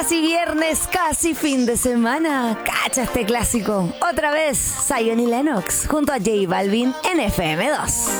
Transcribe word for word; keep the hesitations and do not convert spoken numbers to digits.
casi viernes, casi fin de semana. Cacha este clásico. Otra vez, Zion y Lennox junto a J Balvin en F M dos.